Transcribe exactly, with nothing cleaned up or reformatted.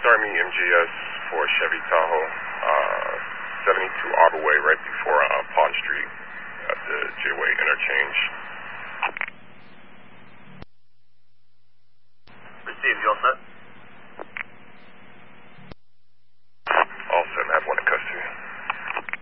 Army M G S for Chevy Tahoe, uh, seventy-two Arbor Way, right before uh, Pond Street at the J-Way interchange. Received, you all set?